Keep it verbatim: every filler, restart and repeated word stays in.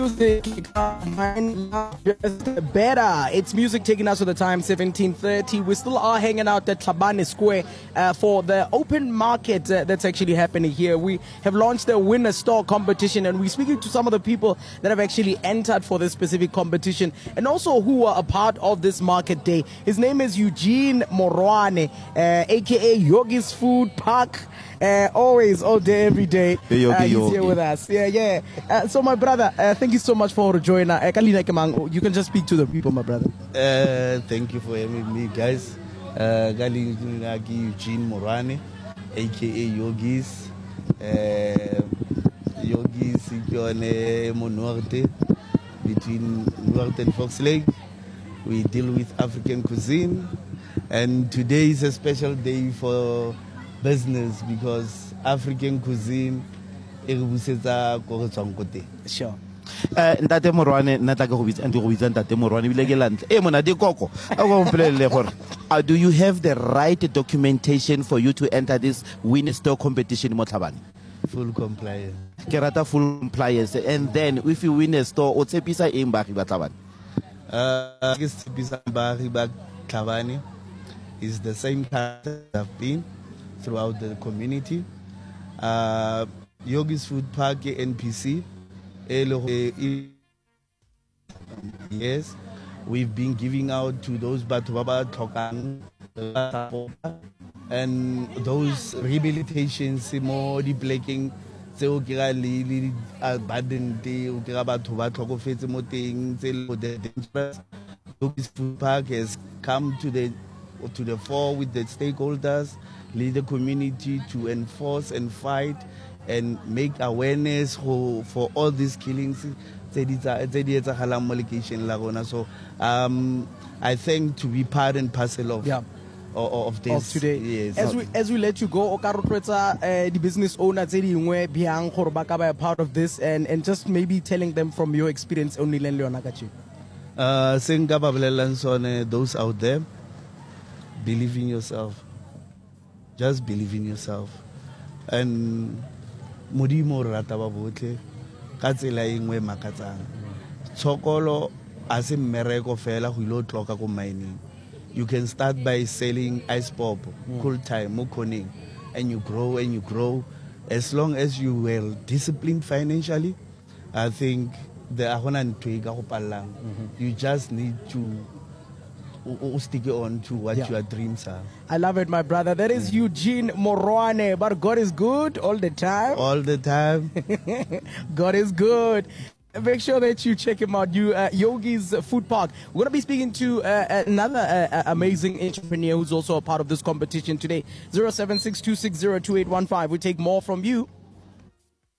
Music just better. It's music taking us to the time seventeen thirty. We still are hanging out at Tlhabane Square uh, for the open market uh, that's actually happening here. We have launched the Winner Store competition, and we're speaking to some of the people that have actually entered for this specific competition and also who are a part of this market day. His name is Eugene Morwane, uh, aka Yogi's Food Park. Uh, always, all day, every day. Hey, Yogi, uh, he's Yogi. here with us. Yeah, yeah. Uh, so, my brother, uh, thank you so much for joining. Uh, Kalina Kemang, you can just speak to the people, my brother. Uh, thank you for having me, guys. Uh, Kalina Eugene Morwane, aka Yogis. Uh, Yogis Ikione Monorte, between North and Fox Lake. We deal with African cuisine, and today is a special day for business because African cuisine e re busetsa go re tswang ko teng. Sure. Eh ntate Morwane nna tla go bitsa ndi go bitsa ntate Morwane bile ke lantle e mona di koko a go mpolelle gore uh, do you have the right documentation for you to enter this Winner Store competition mo Tlhabane? Full compliance. Ke rata full compliance, and then if you win a store o tshepisa eng baagi ba Tlhabane? Uh, ke tshepisa baagi ba Tlhabane is the same path I've been throughout the community. Uh, Yogi's Food Park, N P C. Yes, we've been giving out to those Batubaba Tokang and those rehabilitations, more the plaking, so Lili abandoned the Batubaba Tokofets Moting, the Yogi's Food Park has come to the to the fore with the stakeholders, lead the community to enforce and fight and make awareness for, for all these killings. So um, I think to be part and parcel of, yeah. of, of this of today. Yes. As we as we let you go, uh, the business owner a part of this, and, and just maybe telling them from your experience only uh, those out there, believe in yourself. Just believe in yourself. And modimo rata ba botle ka tsela engwe makatsang. Tshokolo a se mmereko fela go ile tloka ko mining. You can start by selling ice pop, mm. cool time, mo koning, and you grow and you grow. As long as you were disciplined financially, I think the ahona ntwe ka go pallang. You just need to stick on to what yeah. your dreams are. I love it, my brother. That is mm. Eugene Morwane. But God is good all the time. All the time. God is good. Make sure that you check him out. You, uh, Yogi's Food Park. We're going to be speaking to uh, another uh, amazing entrepreneur who's also a part of this competition today. zero seven six two six zero two eight one five. We take more from you.